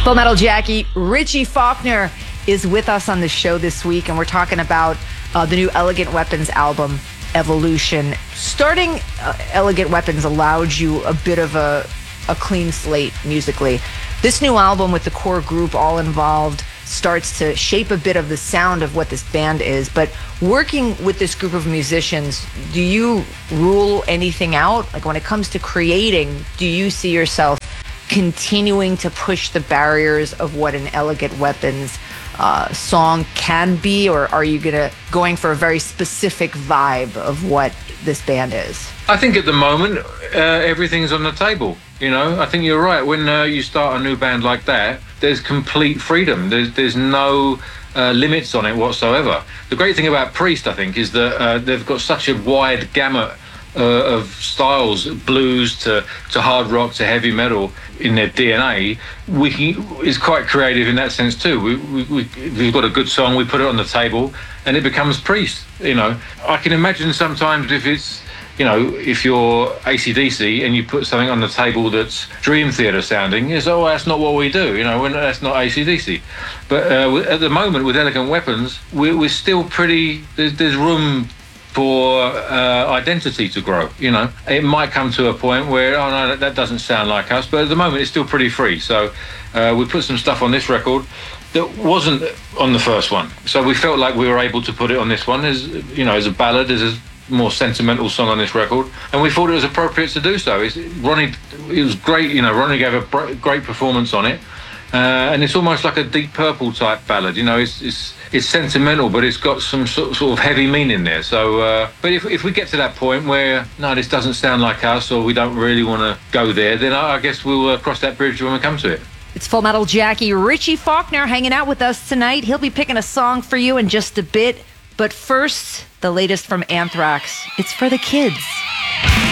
Full Metal Jackie, Richie Faulkner is with us on the show this week, and we're talking about the new Elegant Weapons album, Evolution. Starting Elegant Weapons allowed you a bit of a clean slate musically. This new album with the core group all involved starts to shape a bit of the sound of what this band is. But working with this group of musicians, do you rule anything out? Like when it comes to creating, do you see yourself continuing to push the barriers of what an Elegant Weapons song can be, or are you going for a very specific vibe of what this band is? I think at the moment, everything's on the table. You know, I think you're right. When you start a new band like that, there's complete freedom. There's no limits on it whatsoever. The great thing about Priest, I think, is that they've got such a wide gamut of styles, blues to hard rock to heavy metal in their DNA. It's quite creative in that sense too. We've got a good song, we put it on the table, and it becomes Priest. You know, I can imagine sometimes if you're AC/DC and you put something on the table that's Dream Theater sounding, that's not what we do. You know, that's not AC/DC. But at the moment with Elegant Weapons, we're still pretty. There's room for identity to grow. You know, it might come to a point where no, that doesn't sound like us. But at the moment, it's still pretty free. So we put some stuff on this record that wasn't on the first one. So we felt like we were able to put it on this one as a ballad, as a more sentimental song on this record, and we thought it was appropriate to do so. It was great. You know, Ronnie gave a great performance on it, and it's almost like a Deep Purple type ballad. You know, it's sentimental, but it's got some sort of heavy meaning there. So, but if we get to that point where no, this doesn't sound like us, or we don't really want to go there, then I guess we'll cross that bridge when we come to it. It's Full Metal Jackie, Richie Faulkner hanging out with us tonight. He'll be picking a song for you in just a bit. But first, the latest from Anthrax. It's for the kids.